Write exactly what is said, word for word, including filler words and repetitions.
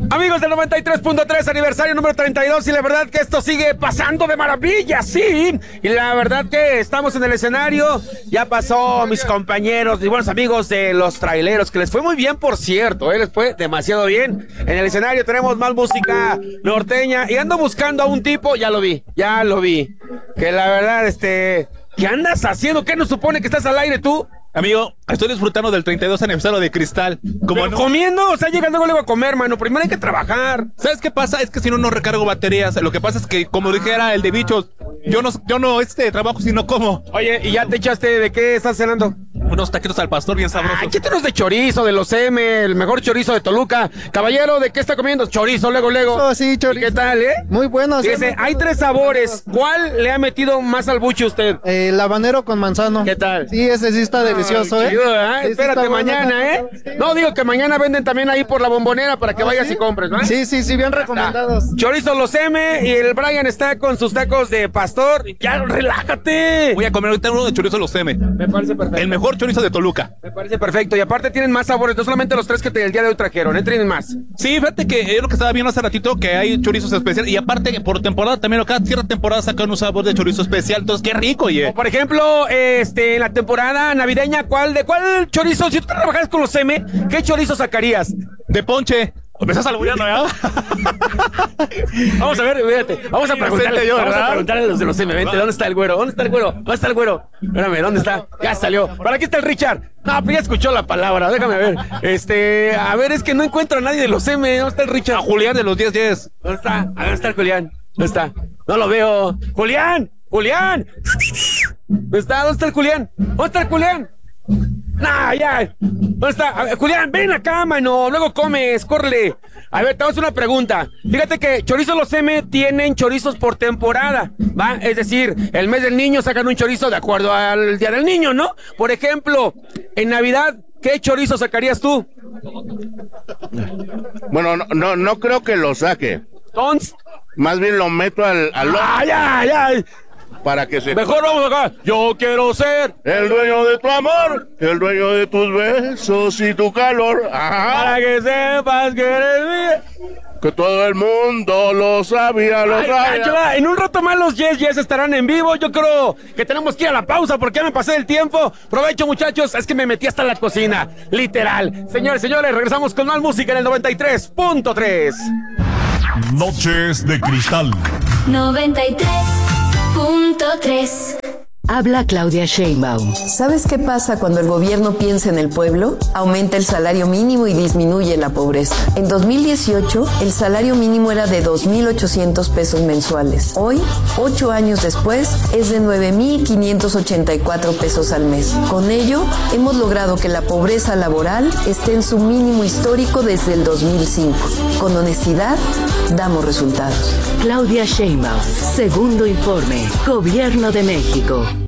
Amigos del noventa y tres punto tres, aniversario número treinta y dos, y la verdad que esto sigue pasando de maravilla, sí. Y la verdad que estamos en el escenario, ya pasó mis compañeros y buenos amigos de los traileros, que les fue muy bien, por cierto, ¿eh? Les fue demasiado bien. En el escenario tenemos más música norteña y ando buscando a un tipo, ya lo vi, ya lo vi. Que la verdad, este, ¿qué andas haciendo? ¿Qué nos supone que estás al aire tú? Amigo, estoy disfrutando del treinta y dos aniversario de Cristal. Como no... comiendo, o sea, llegando luego a comer, mano. Primero hay que trabajar. ¿Sabes qué pasa? Es que si no, no recargo baterías. Lo que pasa es que, como dijera el de Bichos, yo no, yo no este trabajo si no como. Oye, ¿y ya te echaste de qué estás cenando? Unos taquitos al pastor bien sabrosos. Ah, échate unos de chorizo, de los M, el mejor chorizo de Toluca. Caballero, ¿de qué está comiendo? Chorizo, luego, luego. Oh, sí, chorizo. ¿Qué tal, eh? Muy bueno. Fíjese, hay tres sabores. ¿Cuál le ha metido más al buche usted? Eh, el habanero con manzano. ¿Qué tal? Sí, ese sí está delicioso, Ay, ¿eh? chido, ¿eh? Sí, Espérate sí mañana, bueno. ¿eh? Sí. No, digo que mañana venden también ahí por la Bombonera para que ¿Ah, vayas sí? y compres, ¿no? Sí, sí, sí, bien recomendados. Chorizo los M y el Brian está con sus tacos de pastor. Ya, relájate. Voy a comer ahorita uno de chorizo los M. Me parece perfecto. El mejor chorizo de Toluca. Me parece perfecto. Y aparte tienen más sabores, no solamente los tres que te, el día de hoy trajeron, ¿eh? Tienen más. Sí, fíjate que es lo que estaba viendo hace ratito, que hay chorizos especiales. Y aparte, por temporada también, cada cierta temporada sacan un sabor de chorizo especial. Entonces, qué rico, oye. O por ejemplo, este, en la temporada navideña, ¿cuál, de cuál chorizo? Si tú trabajas con los M, ¿qué chorizo sacarías? De ponche. ¿Me estás albureando, ya? Vamos a ver, fíjate. Vamos a preguntarle, yo, vamos a preguntarle a los de los M. Vente, ¿dónde está el güero? ¿Dónde está el güero? ¿Dónde está el güero? Espérame, ¿dónde está? Ya salió. ¿Para aquí está el Richard? No, pues ya escuchó la palabra, déjame ver. Este, a ver, es que no encuentro a nadie de los M. ¿Dónde está el Richard? A Julián de los diez diez. ¿Dónde está? A ver, ¿dónde está el Julián? ¿Dónde está? No lo veo. ¡Julián! ¡Julián! ¿Dónde está? ¿Dónde está el Julián? ¿Dónde está el Julián? Nah, ya. ¿Dónde está? A ver, Julián, ven acá, mano. Luego comes, córrele. A ver, te hago una pregunta. Fíjate que Chorizo Los M tienen chorizos por temporada, ¿va? Es decir, el mes del niño sacan un chorizo de acuerdo al día del niño, ¿no? Por ejemplo, en Navidad, ¿qué chorizo sacarías tú? Bueno, no, no, no creo que lo saque. ¿Tons? Más bien lo meto al... al ¡Ay, ay, ay! Para que se... Mejor vamos acá. Yo quiero ser el dueño de tu amor, el dueño de tus besos y tu calor. Ajá. Para que sepas que eres mía. Que todo el mundo lo sabía, lo Ay, sabía. Chula, en un rato más los Yes Yes estarán en vivo. Yo creo que tenemos que ir a la pausa porque ya me pasé el tiempo. Provecho, muchachos, es que me metí hasta la cocina, literal. Señores, señores, regresamos con más música en el noventa y tres punto tres. Noches de Cristal. noventa y tres punto tres. Habla Claudia Sheinbaum. ¿Sabes qué pasa cuando el gobierno piensa en el pueblo? Aumenta el salario mínimo y disminuye la pobreza. En dos mil dieciocho, el salario mínimo era de dos mil ochocientos pesos mensuales. Hoy, ocho años después, es de nueve mil quinientos ochenta y cuatro pesos al mes. Con ello, hemos logrado que la pobreza laboral esté en su mínimo histórico desde el dos mil cinco. Con honestidad, damos resultados. Claudia Sheinbaum. Segundo informe. Gobierno de México.